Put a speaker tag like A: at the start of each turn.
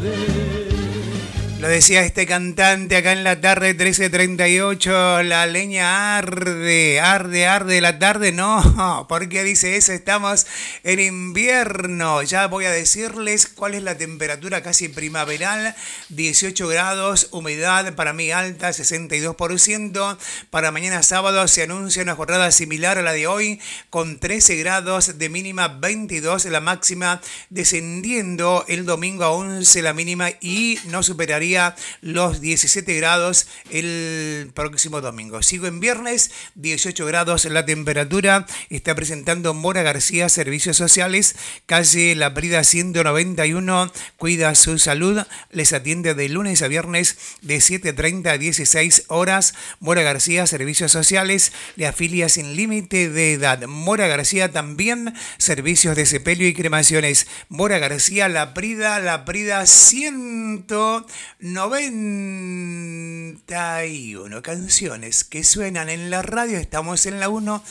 A: Lo decía este cantante acá en la tarde 13:38, la leña arde, arde, arde la tarde, no, ¿por qué dice eso? Estamos en invierno, ya voy a decirles cuál es la temperatura casi primaveral, 18 grados, humedad para mí alta, 62%, para mañana sábado se anuncia una jornada similar a la de hoy, con 13 grados de mínima, 22 la máxima, descendiendo el domingo a 11 la mínima y no superaría los 17 grados el próximo domingo. Sigo en viernes, 18 grados la temperatura. Está presentando Mora García Servicios Sociales, calle La Prida 191. Cuida su salud. Les atiende de lunes a viernes de 7:30 a 16 horas. Mora García Servicios Sociales le afilia sin límite de edad. Mora García también servicios de sepelio y cremaciones. Mora García La Prida 191 canciones que suenan en la radio. Estamos en la 1.